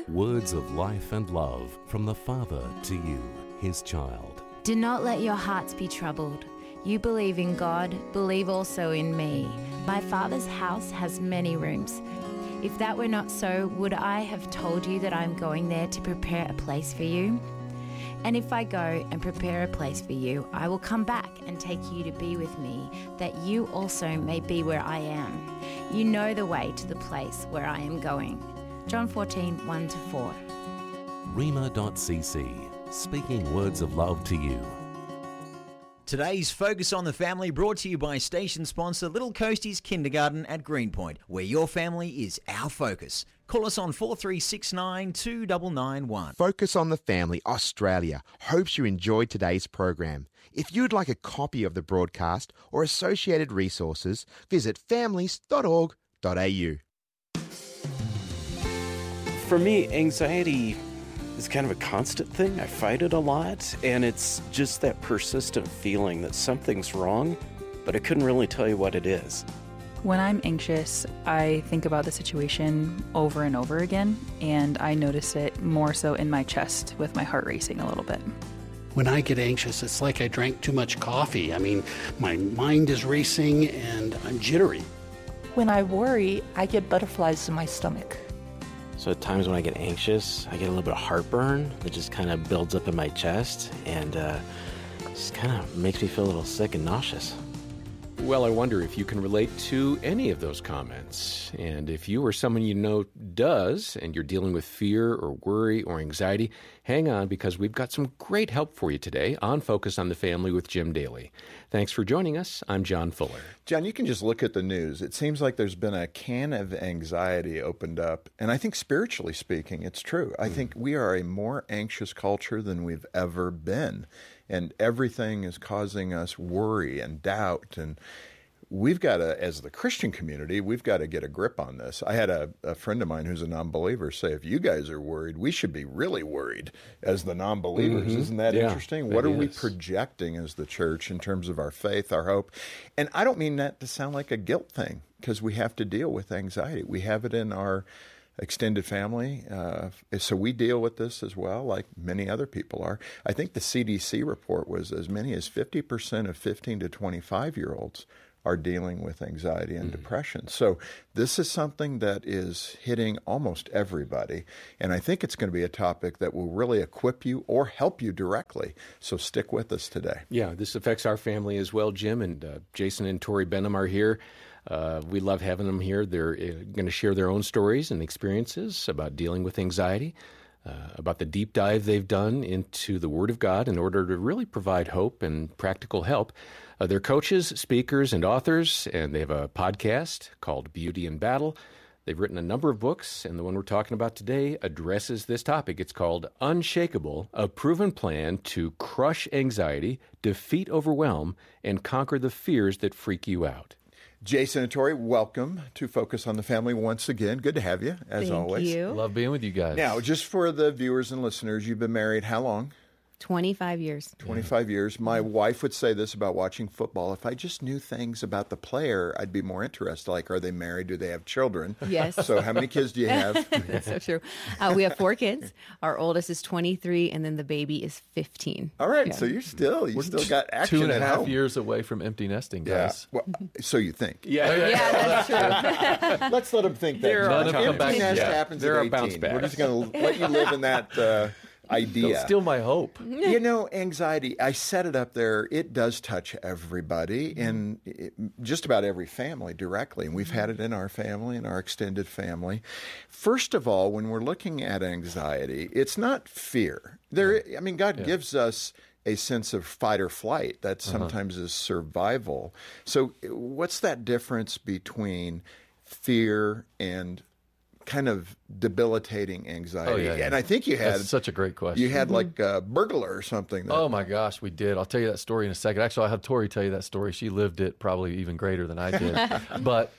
Words of life and love from the Father to you, his child. Do not let your hearts be troubled. You believe in God, believe also in me. My Father's house has many rooms. If that were not so, would I have told you that I am going there to prepare a place for you? And if I go and prepare a place for you, I will come back and take you to be with me, that you also may be where I am. You know the way to the place where I am going. John 14, 1-4. Rhema.cc, speaking words of love to you. Today's Focus on the Family brought to you by station sponsor Little Coasties Kindergarten at Greenpoint, where your family is our focus. Call us on 4369 2991. Focus on the Family Australia hopes you enjoyed today's program. If you'd like a copy of the broadcast or associated resources, visit families.org.au. For me, anxiety is kind of a constant thing. I fight it a lot, and it's just that persistent feeling that something's wrong, but I couldn't really tell you what it is. When I'm anxious, I think about the situation over and over again, and I notice it more so in my chest with my heart racing a little bit. When I get anxious, it's like I drank too much coffee. I mean, my mind is racing and I'm jittery. When I worry, I get butterflies in my stomach. So at times when I get anxious, I get a little bit of heartburn that just kind of builds up in my chest and just kind of makes me feel a little sick and nauseous. Well, I wonder if you can relate to any of those comments. And if you or someone you know does, and you're dealing with fear or worry or anxiety, hang on, because we've got some great help for you today on Focus on the Family with Jim Daly. Thanks for joining us. I'm John Fuller. John, you can just look at the news. It seems like there's been a can of anxiety opened up. And I think spiritually speaking, it's true. I think we are a more anxious culture than we've ever been. And everything is causing us worry and doubt. And we've got to, as the Christian community, we've got to get a grip on this. I had a friend of mine who's a non-believer say, if you guys are worried, we should be really worried as the non-believers. Isn't that interesting? What are we projecting as the church in terms of our faith, our hope? And I don't mean that to sound like a guilt thing, because we have to deal with anxiety. We have it in our extended family. So we deal with this as well, like many other people are. I think the CDC report was as many as 50% of 15 to 25-year-olds are dealing with anxiety and depression. So this is something that is hitting almost everybody. And I think it's going to be a topic that will really equip you or help you directly. So stick with us today. Yeah, this affects our family as well, Jim. And Jason and Tori Benham are here. We love having them here. They're going to share their own stories and experiences about dealing with anxiety, about the deep dive they've done into the Word of God in order to really provide hope and practical help. They're coaches, speakers, and authors, and they have a podcast called Beauty in Battle. They've written a number of books, and the one we're talking about today addresses this topic. It's called Unshakable, a proven plan to crush anxiety, defeat overwhelm, and conquer the fears that freak you out. Jason and Tori, welcome to Focus on the Family once again. Good to have you, as always. Thank you. Love being with you guys. Now, just for the viewers and listeners, you've been married how long? 25 years. 25 years. My wife would say this about watching football. If I just knew things about the player, I'd be more interested. Like, are they married? Do they have children? Yes. So how many kids do you have? That's so true. We have 4 kids. Our oldest is 23, and then the baby is 15. All right. Yeah. So you still got action 2.5 years away from empty nesting, guys. Yeah. Well, so you think. Yeah, that's true. Let's let them think that. Empty nest happens at 18. We're just going to let you live in that idea. Don't steal my hope. You know, anxiety, I set it up there. It does touch everybody and just about every family directly. And we've had it in our family, in our extended family. First of all, when we're looking at anxiety, it's not fear. God gives us a sense of fight or flight that sometimes is survival. So what's that difference between fear and kind of debilitating anxiety? Oh, yeah. And I think you had... That's such a great question. You had like a burglar or something. Oh my gosh, we did. I'll tell you that story in a second. Actually, I'll have Tori tell you that story. She lived it probably even greater than I did. But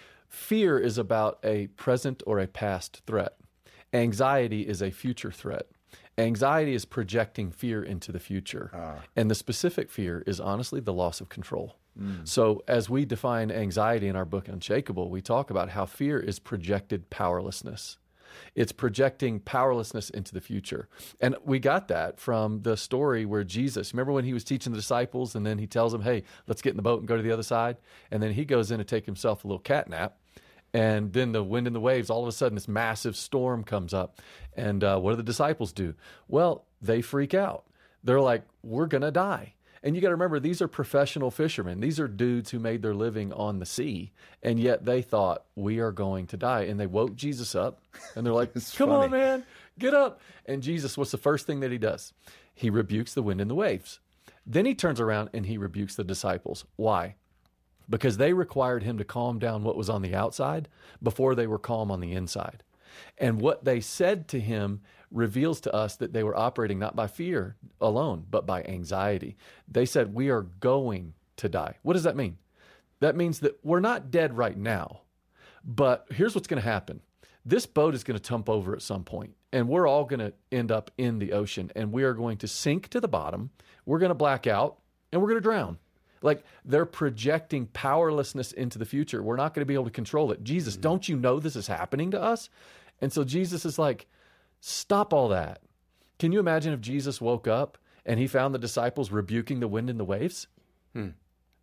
fear is about a present or a past threat. Anxiety is a future threat. Anxiety is projecting fear into the future. And the specific fear is honestly the loss of control. So as we define anxiety in our book Unshakable, we talk about how fear is projected powerlessness. It's projecting powerlessness into the future. And we got that from the story where Jesus, remember when he was teaching the disciples and then he tells them, hey, let's get in the boat and go to the other side? And then he goes in to take himself a little cat nap. And then the wind and the waves, all of a sudden this massive storm comes up. And what do the disciples do? Well, they freak out. They're like, we're going to die. And you got to remember, these are professional fishermen. These are dudes who made their living on the sea. And yet they thought, we are going to die. And they woke Jesus up. And they're like, come on, man, get up. And Jesus, what's the first thing that he does? He rebukes the wind and the waves. Then he turns around and he rebukes the disciples. Why? Because they required him to calm down what was on the outside before they were calm on the inside. And what they said to him reveals to us that they were operating not by fear alone, but by anxiety. They said, we are going to die. What does that mean? That means that we're not dead right now, but here's what's going to happen. This boat is going to tump over at some point, and we're all going to end up in the ocean, and we are going to sink to the bottom. We're going to black out, and we're going to drown. Like, they're projecting powerlessness into the future. We're not going to be able to control it. Jesus, don't you know this is happening to us? And so Jesus is like, stop all that. Can you imagine if Jesus woke up and he found the disciples rebuking the wind and the waves? And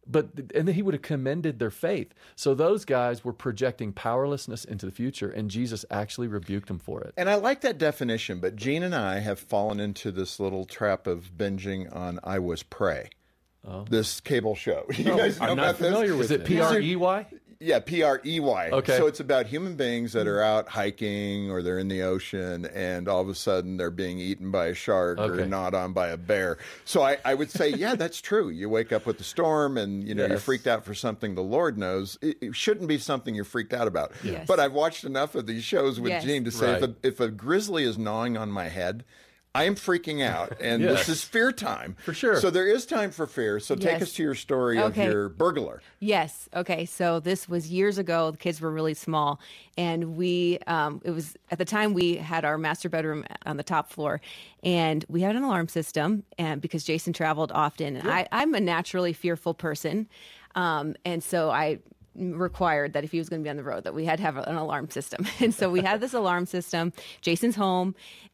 then he would have commended their faith. So those guys were projecting powerlessness into the future, and Jesus actually rebuked them for it. And I like that definition, but Gene and I have fallen into this little trap of binging on I Was Prey. This cable show. You guys know I'm not about familiar this? with it. P-R-E-Y? Yeah, P-R-E-Y. Okay. So it's about human beings that are out hiking or they're in the ocean and all of a sudden they're being eaten by a shark or gnawed on by a bear. So I would say, yeah, that's true. You wake up with the storm and, you're freaked out for something the Lord knows. It shouldn't be something you're freaked out about. Yes. But I've watched enough of these shows with Gene to say if a grizzly is gnawing on my head, I am freaking out, and this is fear time. For sure. So there is time for fear. So take us to your story of your burglar. Yes. Okay. So this was years ago. The kids were really small. And it was at the time we had our master bedroom on the top floor, and we had an alarm system, and because Jason traveled often. And I'm a naturally fearful person. And so I required that if he was going to be on the road that we had to have an alarm system. And so we had this alarm system. Jason's home,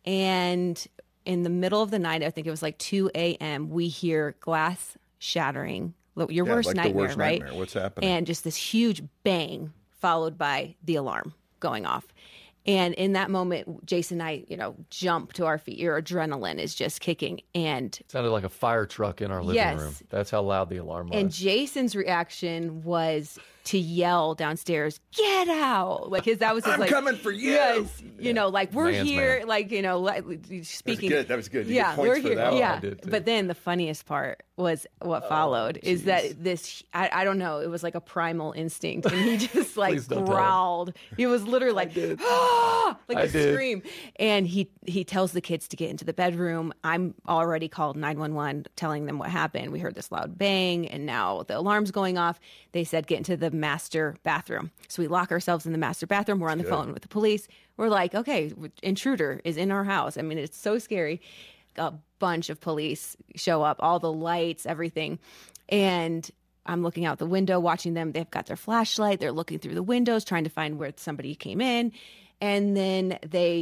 and in the middle of the night, I think it was like 2 a.m., we hear glass shattering. Your worst like nightmare, the worst right? Nightmare. What's happening? And just this huge bang followed by the alarm going off. And in that moment, Jason and I, jump to our feet. Your adrenaline is just kicking. And It sounded like a fire truck in our living room. That's how loud the alarm was. And Jason's reaction was to yell downstairs, "Get out!" That was his, I'm coming for you. Yes, like we're Man's here, man. speaking. That was good. You Yeah, get points we're for here. that one. Yeah, I did too. but then the funniest part was what followed. Is that this? I don't know. It was like a primal instinct, and he just Please don't tell him. growled. He was literally like, "Ah!" like I a did. scream. And he tells the kids to get into the bedroom. I'm already called 911, telling them what happened. We heard this loud bang, and now the alarm's going off. They said get into the master bathroom. So we lock ourselves in the master bathroom. We're on the phone with the police. We're like, okay, intruder is in our house. I mean, it's so scary. A bunch of police show up, all the lights, everything. And I'm looking out the window, watching them. They've got their flashlight. They're looking through the windows, trying to find where somebody came in. And then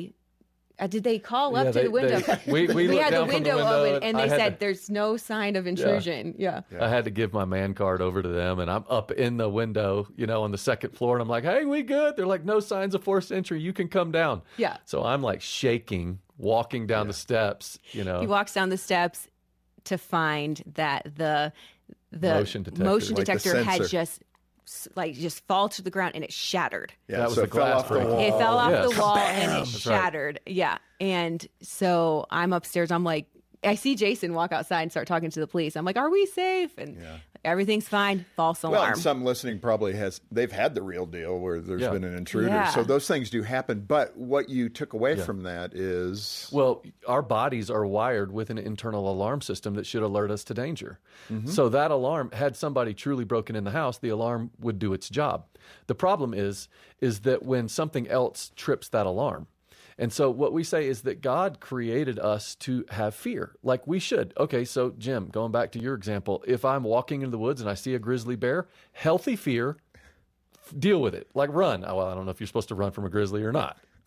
did they call up to the window? We looked had down the from the window window, open, and I they had said to- there's no sign of intrusion. Yeah. I had to give my man card over to them, and I'm up in the window, on the second floor, and I'm like, hey, we good? They're like, no signs of forced entry. You can come down. Yeah. So I'm like shaking, walking down the steps, He walks down the steps to find that the Motion detector. motion Like the detector had sensor. just fall to the ground, and it shattered. Yeah, That was so the it fell glass off the breaking. wall. It fell off Yes. the wall and it That's right. shattered. Yeah. And so I'm upstairs. I'm like, I see Jason walk outside and start talking to the police. I'm like, are we safe? And everything's fine. False Well, alarm. and some listening probably they've had the real deal where there's been an intruder. Yeah. So those things do happen. But what you took away from that is... Well, our bodies are wired with an internal alarm system that should alert us to danger. Mm-hmm. So that alarm, had somebody truly broken in the house, the alarm would do its job. The problem is that when something else trips that alarm. And so what we say is that God created us to have fear, like we should. Okay, so Jim, going back to your example, if I'm walking into the woods and I see a grizzly bear, healthy fear, deal with it. Like run. Oh, well, I don't know if you're supposed to run from a grizzly or not.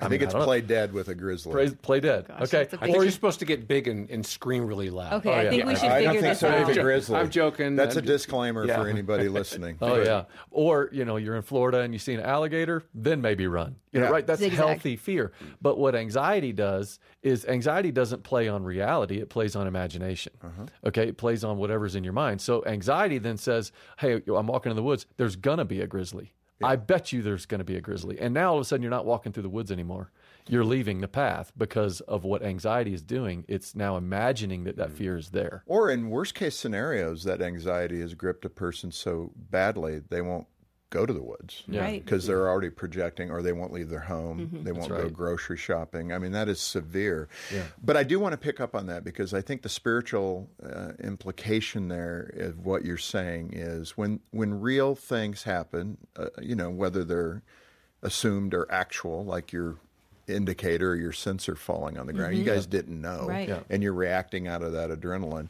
I think it's play dead with a grizzly. Play dead. Gosh, okay. that's a I think you're supposed to get big and scream really loud. Okay, I think we should I don't figure think this so out. with a grizzly. I'm joking. That's a disclaimer for anybody listening. Oh yeah. Or you're in Florida and you see an alligator, then maybe run. Right? That's Zigzag. healthy fear. But what anxiety does is anxiety doesn't play on reality; it plays on imagination. Okay, it plays on whatever's in your mind. So anxiety then says, "Hey, I'm walking in the woods. There's gonna be a grizzly. I bet you there's going to be a grizzly." And now all of a sudden you're not walking through the woods anymore. You're leaving the path because of what anxiety is doing. It's now imagining that fear is there. Or in worst case scenarios, that anxiety has gripped a person so badly they won't go to the woods. Right. Because they're already projecting, or they won't leave their home. They won't go grocery shopping. I mean, that is severe. Yeah. But I do want to pick up on that because I think the spiritual implication there of what you're saying is when real things happen, whether they're assumed or actual, like your indicator or your sensor falling on the ground, you guys didn't know, and you're reacting out of that adrenaline.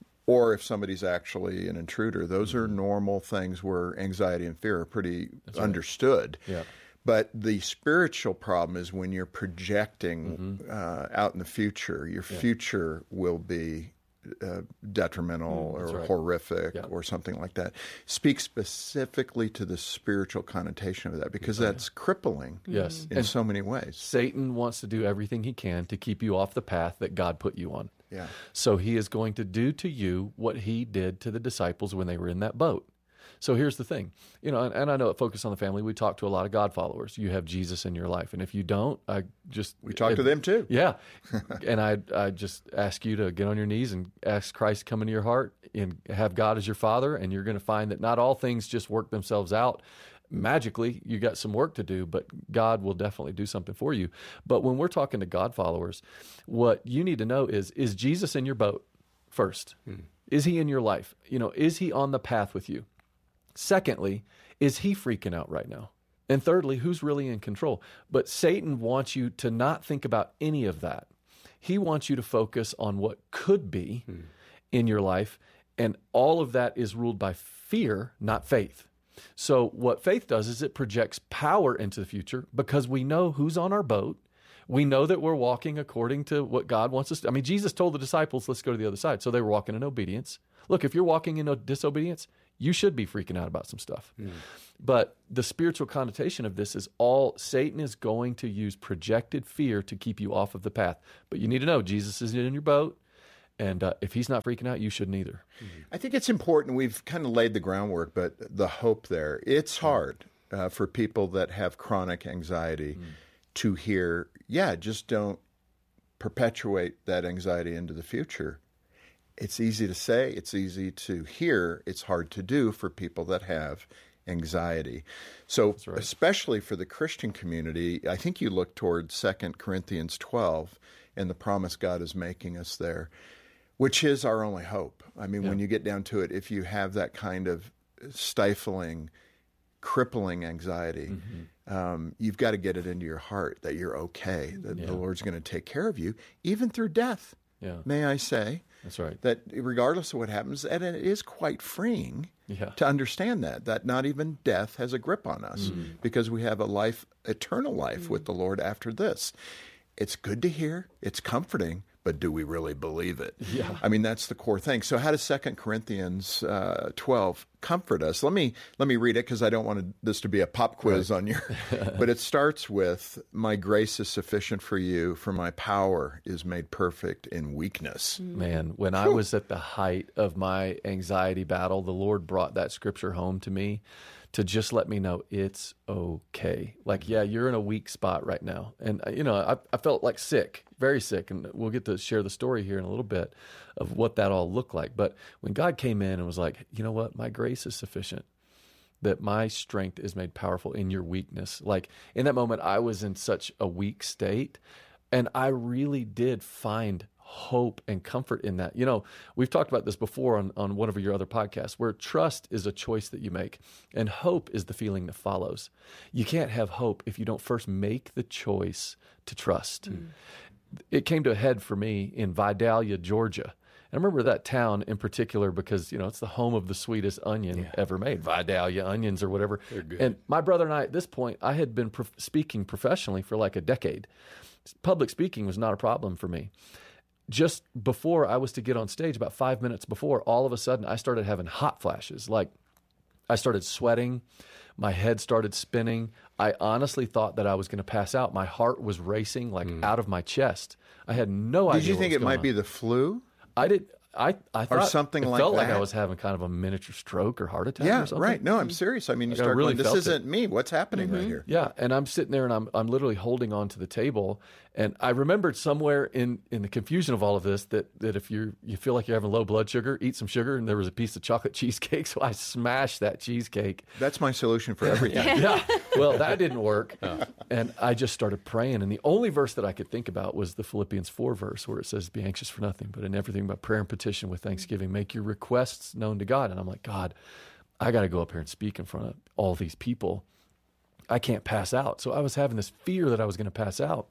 Or if somebody's actually an intruder, those are normal things where anxiety and fear are pretty understood. Yeah. But the spiritual problem is when you're projecting out in the future, your future will be detrimental or horrific or something like that. Speak specifically to the spiritual connotation of that because that's crippling in so many ways. Satan wants to do everything he can to keep you off the path that God put you on. Yeah. So he is going to do to you what he did to the disciples when they were in that boat. So here's the thing, and I know at Focus on the Family, we talk to a lot of God followers. You have Jesus in your life. And if you don't, we talk to them too. Yeah. And I just ask you to get on your knees and ask Christ to come into your heart and have God as your Father. And you're going to find that not all things just work themselves out magically. You got some work to do, but God will definitely do something for you. But when we're talking to God followers, what you need to know is Jesus in your boat first? Is he in your life? Is he on the path with you? Secondly, is he freaking out right now? And thirdly, who's really in control? But Satan wants you to not think about any of that. He wants you to focus on what could be in your life. And all of that is ruled by fear, not faith. So what faith does is it projects power into the future because we know who's on our boat. We know that we're walking according to what God wants us to. I mean, Jesus told the disciples, let's go to the other side. So they were walking in obedience. Look, if you're walking in disobedience, you should be freaking out about some stuff. But the spiritual connotation of this is Satan is going to use projected fear to keep you off of the path. But you need to know Jesus is in your boat. And if he's not freaking out, you shouldn't either. I think it's important. We've kind of laid the groundwork, but the hope there, it's hard for people that have chronic anxiety to hear, just don't perpetuate that anxiety into the future. It's easy to say, it's easy to hear, it's hard to do for people that have anxiety. So especially for the Christian community, I think you look toward 2 Corinthians 12 and the promise God is making us there, which is our only hope. I mean, when you get down to it, if you have that kind of stifling, crippling anxiety, you've got to get it into your heart that you're okay, that the Lord's going to take care of you, even through death, may I say. That's right. That regardless of what happens, and it is quite freeing to understand that not even death has a grip on us because we have a eternal life with the Lord after this. It's good to hear. It's comforting. But do we really believe it? Yeah. I mean, that's the core thing. So how does 2 Corinthians 12 comfort us? Let me read it because I don't want this to be a pop quiz on your... But it starts with, my grace is sufficient for you, for my power is made perfect in weakness. Man, when I was at the height of my anxiety battle, the Lord brought that scripture home to me to just let me know it's okay. Like, you're in a weak spot right now. And, I felt like sick, very sick. And we'll get to share the story here in a little bit of what that all looked like. But when God came in and was like, you know what, my grace is sufficient, that my strength is made powerful in your weakness. Like in that moment, I was in such a weak state. And I really did find hope and comfort in that. We've talked about this before on one of your other podcasts, where trust is a choice that you make and hope is the feeling that follows. You can't have hope if you don't first make the choice to trust. It came to a head for me in Vidalia, Georgia. And I remember that town in particular because, it's the home of the sweetest onion ever made, Vidalia onions or whatever. They're good. And my brother and I, at this point, I had been speaking professionally for like a decade. Public speaking was not a problem for me. Just before I was to get on stage, about 5 minutes before, all of a sudden I started having hot flashes. Like I started sweating. My head started spinning. I honestly thought that I was going to pass out. My heart was racing out of my chest. I had no idea. Did you think it might be the flu? I did. I thought or something it like felt that. like I was having kind of a miniature stroke or heart attack or something. Right. No, I'm serious. I mean, you start really going, this isn't me. What's happening right here? Yeah, and I'm sitting there and I'm literally holding on to the table. And I remembered somewhere in the confusion of all of this that if you feel like you're having low blood sugar, eat some sugar. And there was a piece of chocolate cheesecake, so I smashed that cheesecake. That's my solution for everything. Yeah. Well, that didn't work. And I just started praying. And the only verse that I could think about was the Philippians 4 verse where it says, be anxious for nothing, but in everything by prayer and petition with thanksgiving, make your requests known to God. And I'm like, God, I got to go up here and speak in front of all these people. I can't pass out. So I was having this fear that I was going to pass out.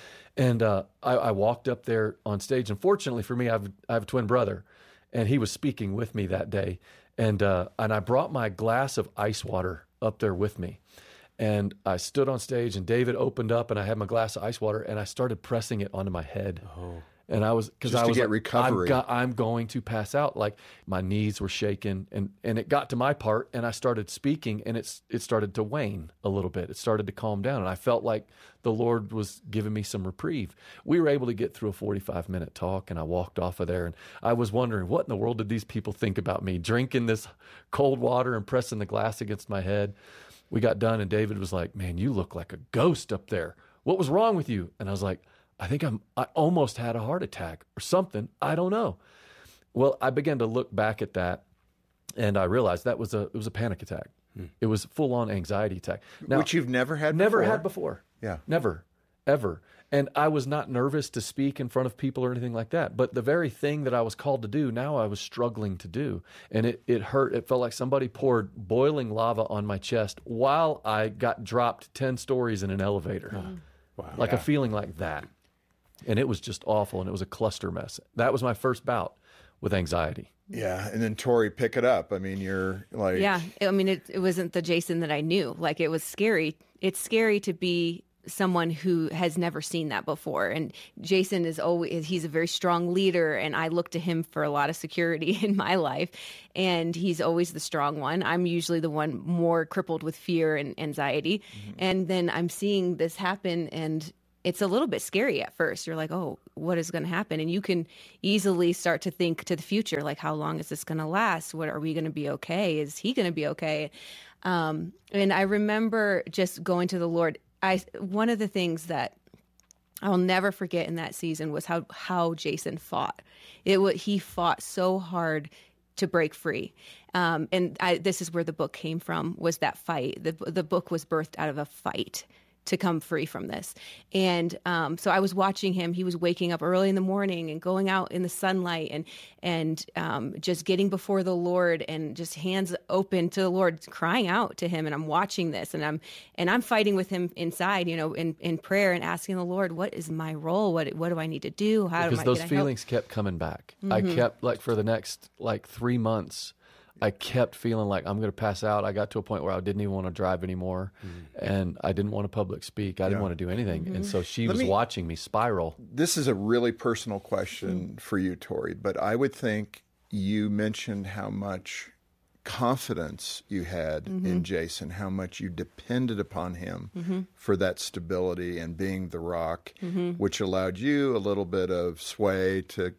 And I walked up there on stage. And fortunately for me, I have a twin brother, and he was speaking with me that day. And I brought my glass of ice water up there with me. And I stood on stage, and David opened up, and I had my glass of ice water, and I started pressing it onto my head. Oh. And I was, because I was get like, recovery. I'm going to pass out. Like my knees were shaking, and it got to my part, and I started speaking, and it started to wane a little bit. It started to calm down, and I felt like the Lord was giving me some reprieve. We were able to get through a 45-minute talk, and I walked off of there, and I was wondering, what in the world did these people think about me drinking this cold water and pressing the glass against my head? We got done, and David was like, man, you look like a ghost up there. What was wrong with you? And I was like, I think I almost had a heart attack or something. I don't know. Well, I began to look back at that, and I realized it was a panic attack. It was full-on anxiety attack. Now, which you've never had never before? had before. Yeah. Never, ever. And I was not nervous to speak in front of people or anything like that. But the very thing that I was called to do, now I was struggling to do. And it hurt. It felt like somebody poured boiling lava on my chest while I got dropped 10 stories in an elevator. Wow. Like a feeling like that. And it was just awful, and it was a cluster mess. That was my first bout with anxiety. Yeah, and then Tori, pick it up. I mean, you're like... Yeah, I mean, it wasn't the Jason that I knew. Like, it was scary. It's scary to be someone who has never seen that before. And Jason he's a very strong leader, and I look to him for a lot of security in my life. And he's always the strong one. I'm usually the one more crippled with fear and anxiety. Mm-hmm. And then I'm seeing this happen, and it's a little bit scary at first. You're like, oh, what is going to happen? And you can easily start to think to the future, like, how long is this going to last? What are we going to be okay? Is he going to be okay? And I remember just going to the Lord. One of the things that I'll never forget in that season was how Jason fought. He fought so hard to break free. And this is where the book came from, was that fight. The book was birthed out of a fight to come free from this. And so I was watching him. He was waking up early in the morning and going out in the sunlight and just getting before the Lord and just hands open to the Lord, crying out to him. And I'm watching this, and I'm fighting with him inside, in prayer, and asking the Lord, what is my role? What do I need to do? Because those feelings kept coming back. Mm-hmm. I kept, for the next 3 months, I kept feeling like I'm going to pass out. I got to a point where I didn't even want to drive anymore, and I didn't want to public speak. I didn't want to do anything. Mm-hmm. And so she was watching me spiral. This is a really personal question for you, Tori, but I would think you mentioned how much confidence you had in Jason, how much you depended upon him for that stability and being the rock, which allowed you a little bit of sway to,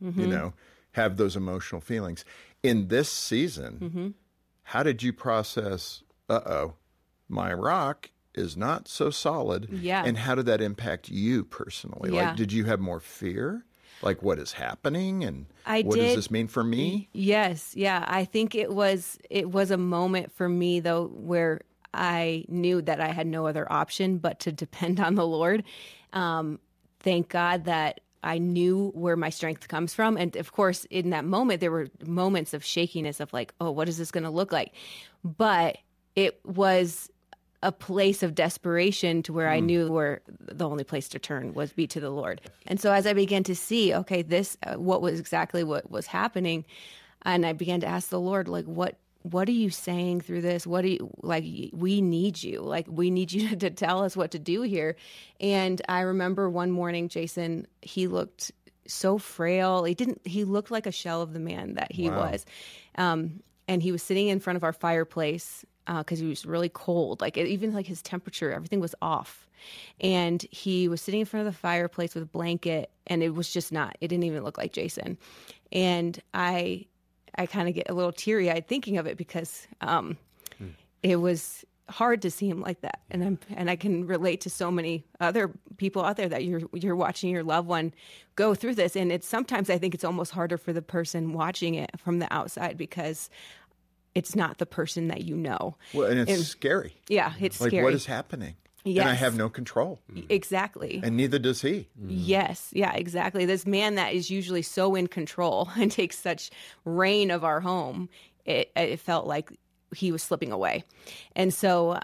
have those emotional feelings. In this season, how did you process, my rock is not so solid? Yeah. And how did that impact you personally? Yeah. Like, did you have more fear? Like, what is happening? And what does this mean for me? Yes. Yeah. I think it was a moment for me, though, where I knew that I had no other option but to depend on the Lord. Thank God that I knew where my strength comes from. And of course, in that moment, there were moments of shakiness of like, oh, what is this going to look like? But it was a place of desperation to where I knew where the only place to turn was be to the Lord. And so as I began to see, okay, this, what was happening, and I began to ask the Lord, like, what are you saying through this? What do you, like, we need you. Like, we need you to tell us what to do here. And I remember one morning, Jason, he looked so frail. He looked like a shell of the man that he was. And he was sitting in front of our fireplace because he was really cold. Like, even like his temperature, everything was off. And he was sitting in front of the fireplace with a blanket, and it was just it didn't even look like Jason. And I kind of get a little teary-eyed thinking of it because it was hard to see him like that. And I can relate to so many other people out there that you're watching your loved one go through this. And sometimes I think it's almost harder for the person watching it from the outside because it's not the person that you know. Well, and it's scary. Yeah, it's like, scary. what is happening? Yes. And I have no control. Exactly. And neither does he. Yes. Yeah, exactly. This man that is usually so in control and takes such reign of our home, it felt like he was slipping away. And so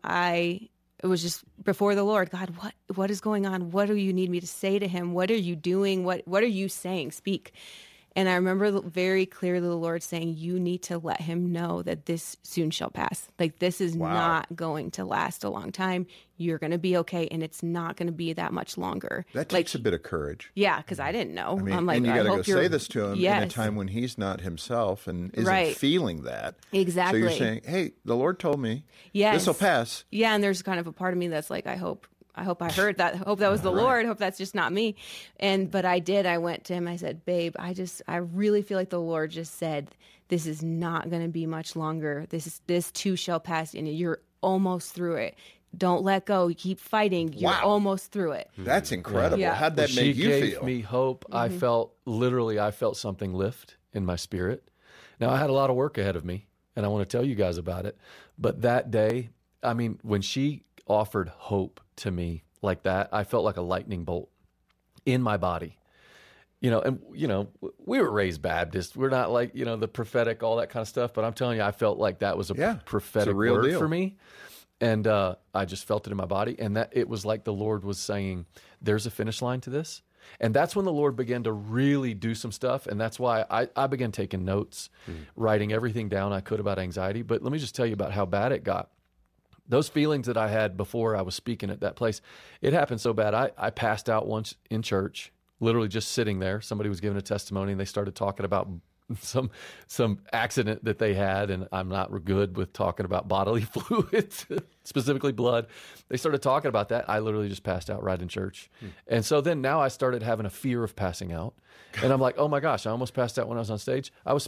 it was just before the Lord, God, what is going on? What do you need me to say to him? What are you doing? What are you saying? Speak. And I remember very clearly the Lord saying, you need to let him know that this soon shall pass. Like, this is not going to last a long time. You're going to be okay, and it's not going to be that much longer. That takes a bit of courage. Yeah, because I didn't know. I mean, I'm like, and you got to go say this to him in a Yes. time when he's not himself and isn't feeling that. Exactly. So you're saying, hey, the Lord told me yes. this will pass. Yeah, and there's kind of a part of me that's like, I hope I heard that. I hope that was the Lord. I hope that's just not me. But I did. I went to him. I said, babe, I really feel like the Lord just said, this is not going to be much longer. This too shall pass, and you're almost through it. Don't let go. You keep fighting. You're almost through it. That's incredible. Yeah. How'd that make you feel? She gave me hope. I felt something lift in my spirit. Now, I had a lot of work ahead of me, and I want to tell you guys about it. But that day, I mean, when she offered hope to me like that, I felt like a lightning bolt in my body. We were raised Baptist. We're not like, the prophetic, all that kind of stuff. But I'm telling you, I felt like that was a prophetic real word deal for me. And I just felt it in my body. And that it was like the Lord was saying, there's a finish line to this. And that's when the Lord began to really do some stuff. And that's why I began taking notes, writing everything down I could about anxiety. But let me just tell you about how bad it got. Those feelings that I had before I was speaking at that place, it happened so bad. I passed out once in church, literally just sitting there. Somebody was giving a testimony, and they started talking about some accident that they had, and I'm not good with talking about bodily fluids, specifically blood. They started talking about that. I literally just passed out right in church. And so then now I started having a fear of passing out. And I'm like, oh my gosh, I almost passed out when I was on stage. I was